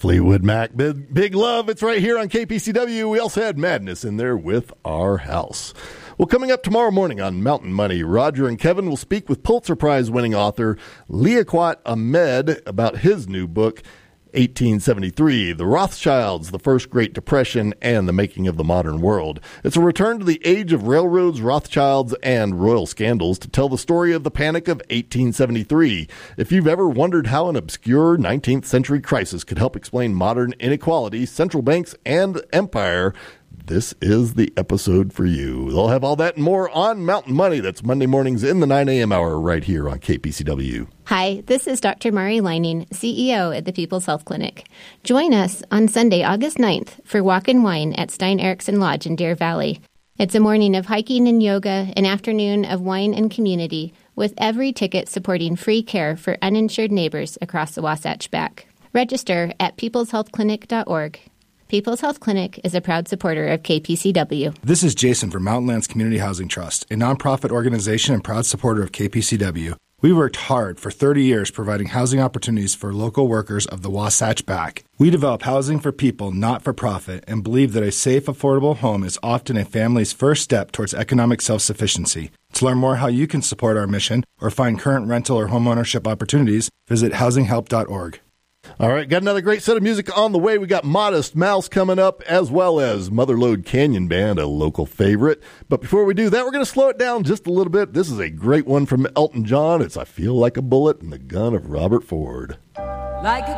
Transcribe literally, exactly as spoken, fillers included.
Fleetwood Mac, big, big love. It's right here on K P C W. We also had Madness in there with Our House. Well, coming up tomorrow morning on Mountain Money, Roger and Kevin will speak with Pulitzer Prize winning author Liaquat Ahmed about his new book, eighteen seventy-three, The Rothschilds, the First Great Depression, and the Making of the Modern World. It's a return to the age of railroads, Rothschilds, and royal scandals to tell the story of the Panic of eighteen seventy-three. If you've ever wondered how an obscure nineteenth century crisis could help explain modern inequality, central banks, and empire, this is the episode for you. They'll have all that and more on Mountain Money. That's Monday mornings in the nine a.m. hour right here on K P C W. Hi, this is Doctor Mari Lining, C E O at the People's Health Clinic. Join us on Sunday, August ninth for Walk and Wine at Stein Eriksen Lodge in Deer Valley. It's a morning of hiking and yoga, an afternoon of wine and community, with every ticket supporting free care for uninsured neighbors across the Wasatch Back. Register at peoples health clinic dot org. People's Health Clinic is a proud supporter of K P C W. This is Jason from Mountain Lands Community Housing Trust, a nonprofit organization and proud supporter of K P C W. We worked hard for thirty years providing housing opportunities for local workers of the Wasatch Back. We develop housing for people, not for profit, and believe that a safe, affordable home is often a family's first step towards economic self-sufficiency. To learn more how you can support our mission or find current rental or homeownership opportunities, visit housing help dot org. All right, got another great set of music on the way. We got Modest Mouse coming up, as well as Motherlode Canyon Band, a local favorite. But before we do that, we're going to slow it down just a little bit. This is a great one from Elton John. It's I Feel Like a Bullet in the Gun of Robert Ford. Like a